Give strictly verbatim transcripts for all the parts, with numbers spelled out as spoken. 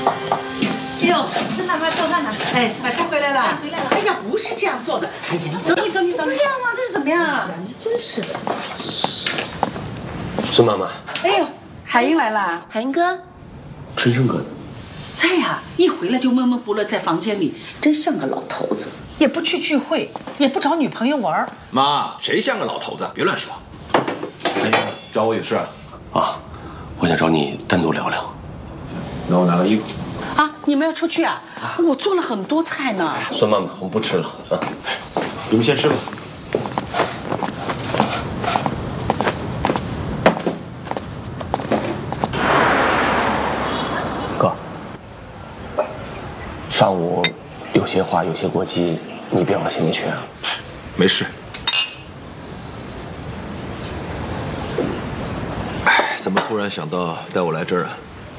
哎呦，郑大妈做饭呢？哎，买菜回来了。回来了。哎呀，不是这样做的。哎呀，你走，你走，你走。不是这样吗？这是怎么样？哎呀，你真是的。 孙妈妈。 哎呦，海英来了。 海英哥， 春生哥呢？ 在呀，一回来就闷闷不乐在房间里，真像个老头子，也不去聚会，也不找女朋友玩。 妈，谁像个老头子？别乱说。 哎呀，找我有事啊？啊，我想找你单独聊聊。那我拿个衣服。 啊，你们要出去啊？我做了很多菜呢。 孙妈妈，我们不吃了啊， 你们先吃吧。 哥，上午有些话有些过激，你别往心里去啊。 没事。哎，怎么突然想到带我来这儿啊？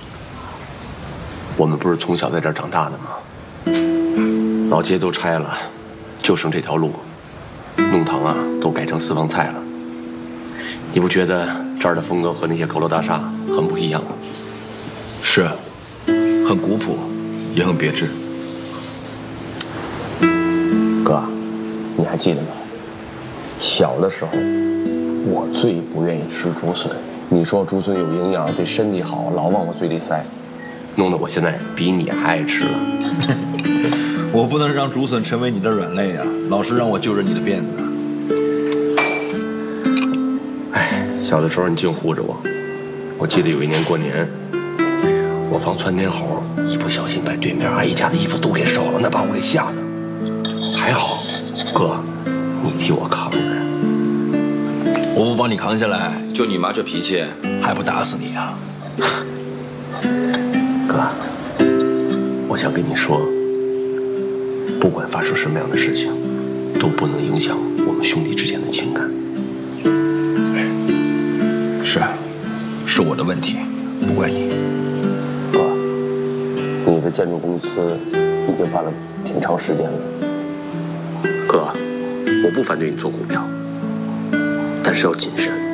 我们不是从小在这儿长大的吗？老街都拆了，就剩这条路，弄堂啊都改成私房菜了。你不觉得这儿的风格和那些高楼大厦很不一样吗？ 是啊，很古朴，也很别致。 哥，你还记得吗？小的时候，我最不愿意吃竹笋。你说竹笋有营养，对身体好，老往我嘴里塞。弄得我现在比你还爱吃了。 我不能让竹笋成为你的软肋啊，老是让我揪着你的辫子。 哎，小的时候你净护着我。我记得有一年过年，我放窜天猴，一不小心把对面阿姨家的衣服都给烧了，那把我给吓的。还好，哥，你替我扛着。 我不帮你扛下来， 就你妈这脾气， 还不打死你啊？ 哥，我想跟你说，不管发生什么样的事情，都不能影响我们兄弟之间的情感。 是，是我的问题，不怪你。 哥，你的建筑公司已经办了挺长时间了。哥，我不反对你做股票，但是要谨慎。